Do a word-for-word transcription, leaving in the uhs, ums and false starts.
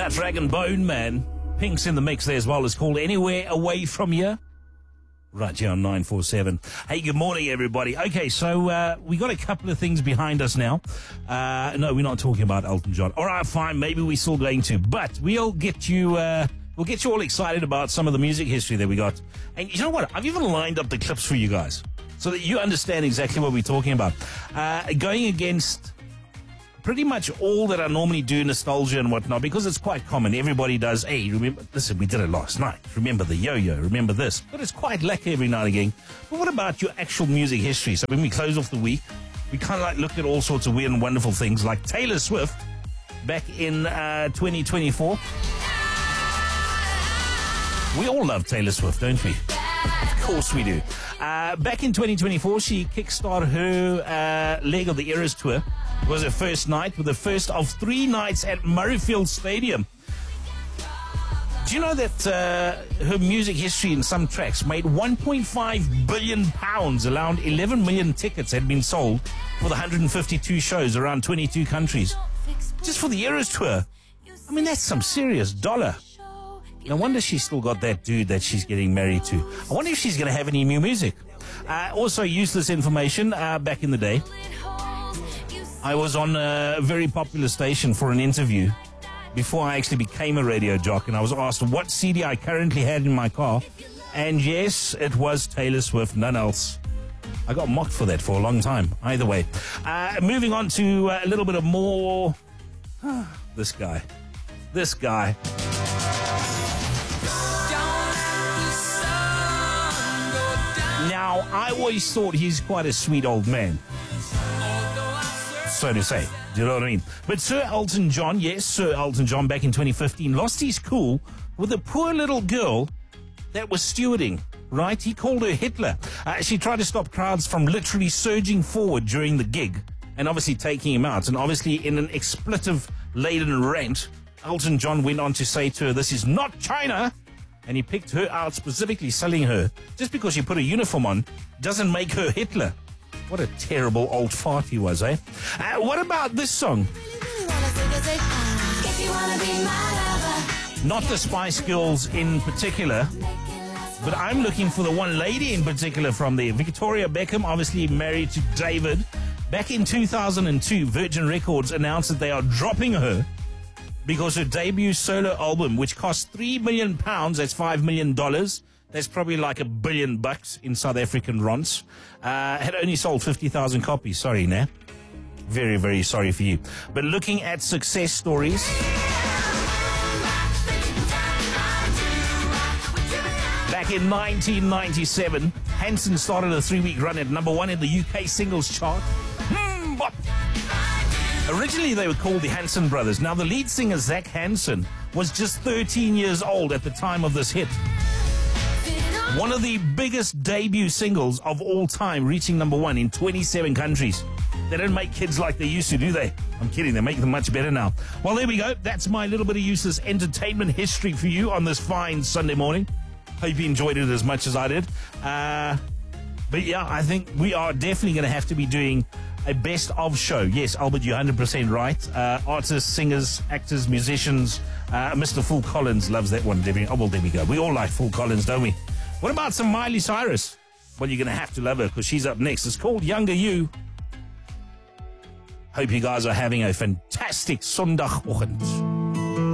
that Rag and Bone Man. Pink's in the mix there as well. It's called Anywhere Away From Here. Right here on nine four seven. Hey, good morning, everybody. Okay, so uh, we got a couple of things behind us now. Uh, no, we're not talking about Elton John. All right, fine. Maybe we're still going to. But we'll get you... Uh, We'll get you all excited about some of the music history that we got. And you know what? I've even lined up the clips for you guys so that you understand exactly what we're talking about. Uh, going against pretty much all that I normally do, nostalgia and whatnot, because it's quite common. Everybody does, hey, remember, listen, we did it last night. Remember the yo-yo, remember this. But it's quite lacking every now and again. But what about your actual music history? So when we close off the week, we kind of like look at all sorts of weird and wonderful things like Taylor Swift back in uh, twenty twenty-four. We all love Taylor Swift, don't we? Of course we do. Uh, back in twenty twenty-four, she kickstarted her uh, leg of the Eras Tour. It was her first night, with the first of three nights at Murrayfield Stadium. Do you know that uh, her music history in some tracks made one point five billion pounds, around eleven million tickets had been sold for the one hundred fifty-two shows around twenty-two countries. Just for the Eras Tour. I mean, that's some serious dollar. No wonder she's still got that dude that she's getting married to. I wonder if she's going to have any new music. Uh, also, useless information uh, back in the day. I was on a very popular station for an interview before I actually became a radio jock, and I was asked what C D I currently had in my car. And yes, it was Taylor Swift, none else. I got mocked for that for a long time. Either way. Uh, moving on to uh, a little bit of more... this guy. This guy. Now, I always thought he's quite a sweet old man, so to say. Do you know what I mean? But Sir Elton John, yes, Sir Elton John, back in twenty fifteen, lost his cool with a poor little girl that was stewarding, right? He called her Hitler. Uh, she tried to stop crowds from literally surging forward during the gig and obviously taking him out. And obviously, in an expletive-laden rant, Elton John went on to say to her, "This is not China." And he picked her out, specifically selling her. Just because she put a uniform on doesn't make her Hitler. What a terrible old fart he was, eh? Uh, what about this song? Not the Spice Girls in particular, but I'm looking for the one lady in particular from there. Victoria Beckham, obviously married to David. Back in two thousand two, Virgin Records announced that they are dropping her because her debut solo album, which cost three million pounds, that's five million dollars, that's probably like a billion bucks in South African rands, uh, had only sold fifty thousand copies. Sorry, nah. Very, very sorry for you. But looking at success stories, back in nineteen ninety-seven, Hanson started a three-week run at number one in the U K singles chart. Hmm, bop. Originally, they were called the Hanson Brothers. Now, the lead singer, Zach Hanson, was just thirteen years old at the time of this hit. One of the biggest debut singles of all time, reaching number one in twenty-seven countries. They don't make kids like they used to, do they? I'm kidding. They make them much better now. Well, there we go. That's my little bit of useless entertainment history for you on this fine Sunday morning. Hope you enjoyed it as much as I did. Uh, but yeah, I think we are definitely going to have to be doing a best of show. Yes, Albert, you're one hundred percent right. Uh, artists, singers, actors, musicians. Uh, Mister Phil Collins loves that one. Oh, well, there we go. We all like Phil Collins, don't we? What about some Miley Cyrus? Well, you're going to have to love her because she's up next. It's called Younger You. Hope you guys are having a fantastic Sondagochtend.